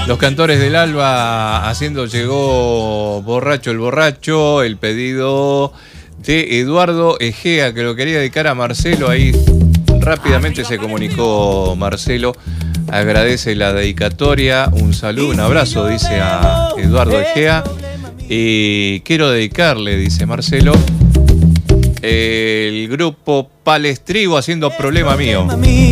Los Cantores del Alba haciendo Llegó Borracho el Borracho, el pedido de Eduardo Egea, que lo quería dedicar a Marcelo. Ahí rápidamente se comunicó Marcelo, agradece la dedicatoria, un saludo, un abrazo, dice a Eduardo Egea. Y quiero dedicarle, dice Marcelo, el grupo Palestrigo haciendo Problema Mío.